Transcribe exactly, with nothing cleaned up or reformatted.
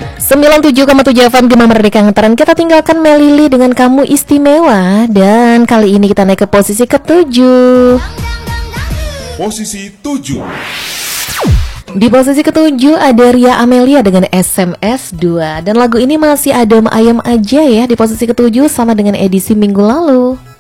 sembilan puluh tujuh koma tujuh F M Gema Merdeka Ngantaran. Kita tinggalkan Melili dengan Kamu Istimewa. Dan kali ini kita naik ke posisi ketujuh. Posisi tujuh. Di posisi ketujuh ada Ria Amelia dengan S M S dua. Dan lagu ini masih adem ayem aja ya di posisi ketujuh sama dengan edisi minggu lalu.